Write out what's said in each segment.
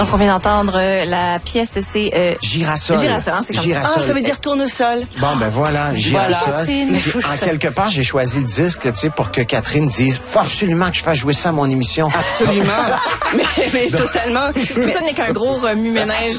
Donc, on vient d'entendre la pièce, c'est... Girasol. Girasol, hein, c'est comme Girasol. Ah, ça veut dire tournesol. Bon, ben voilà, Girasol. Catherine. Puis, en quelque part, j'ai choisi le disque, tu sais, pour que Catherine dise, faut absolument que je fasse jouer ça à mon émission. Absolument. mais totalement. Tout ça n'est qu'un gros remue-ménage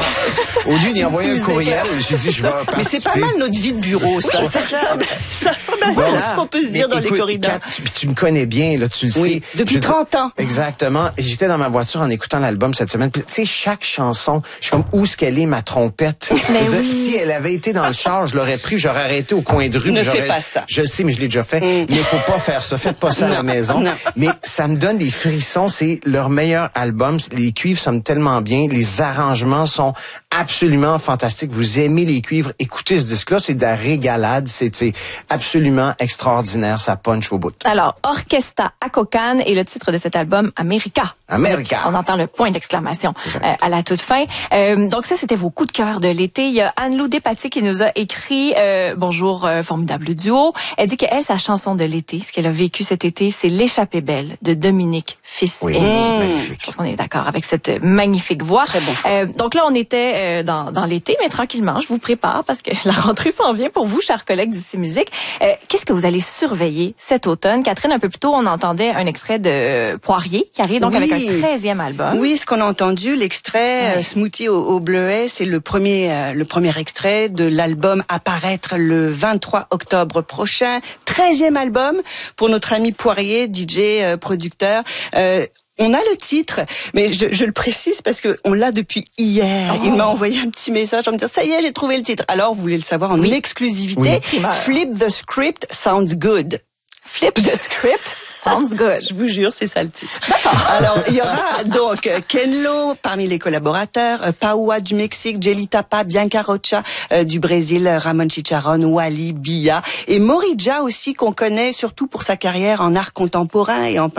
de... Au lieu d'y envoyer un courriel, j'ai dit, je vais participer. Mais c'est pas mal notre vie de bureau, ça. Oui, c'est ça. Ça ressemble à ce qu'on peut se dire dans les corridors. Puis tu me connais bien, là, tu le Oui, sais. depuis 30 ans. Exactement. Et j'étais dans ma voiture en écoutant l'album cette semaine. Puis, tu sais, chaque chanson, je suis comme, où est-ce qu'elle est, ma trompette? Mais Je veux oui. dire, si elle avait été dans le char, je l'aurais pris, j'aurais arrêté au coin de rue. Ne puis fais pas ça. Je le sais, mais je l'ai déjà fait. Mais il faut pas faire ça. Faites pas ça à la maison. Non. Mais ça me donne des frissons. C'est leur meilleur album. Les cuivres sonnent tellement bien. Les arrangements sont absolument fantastiques. Vous aimez les cuivres. Écoutez ce disque-là. C'est de la régalade. C'est absolument extraordinaire. Ça punch au bout. Alors, Orchestra Acocan est le titre de cet album, America. America. On entend le point d'exclamation à la toute fin. Donc ça, c'était vos coups de cœur de l'été. Il y a Anne-Lou Despatie qui nous a écrit bonjour, formidable duo. Elle dit qu'elle, sa chanson de l'été, ce qu'elle a vécu cet été, c'est L'échappée belle de Dominique Fils. Oui, magnifique. Je pense qu'on est d'accord avec cette magnifique voix. Très bon. Donc là, on était dans l'été, mais tranquillement, je vous prépare parce que la rentrée s'en vient pour vous, chers collègues d'ICI Musique. Qu'est-ce que vous allez surveiller cet automne? Catherine, un peu plus tôt, on entendait un extrait de Poirier qui arrive donc avec un 13e album. Oui, ce qu'on a entendu, l'extrait Smoothie au bleuet, c'est le premier extrait de l'album à paraître le 23 octobre prochain. 13e album pour notre ami Poirier, DJ, producteur. On a le titre, mais je le précise parce que on l'a depuis hier. Il m'a envoyé un petit message en me disant ça y est, j'ai trouvé le titre. Alors, vous voulez le savoir en exclusivité. Oui. Flip the script sounds good. Flip the script sounds good. Je vous jure, c'est ça le titre. Alors, il y aura donc Ken Lo parmi les collaborateurs, Paoua du Mexique, Jelly Tapa, Bianca Rocha du Brésil, Ramon Chicharron, Wally, Bia et Morija aussi qu'on connaît surtout pour sa carrière en art contemporain et en